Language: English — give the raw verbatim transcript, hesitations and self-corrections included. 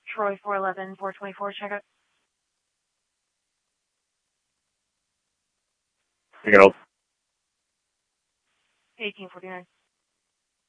Troy four eleven, four twenty-four, check out. You know, eighteen forty-nine.